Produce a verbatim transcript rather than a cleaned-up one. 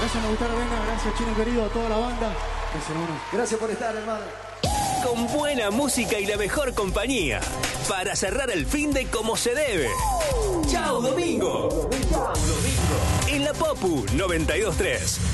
Gracias, me gustaron, venga. Gracias, Chino querido, a toda la banda. Gracias, hermano. Gracias por estar, hermano. Con buena música y la mejor compañía. Para cerrar el fin de como se debe. ¡Chao, domingo! ¡Chao, domingo! En la Popu noventa y dos tres.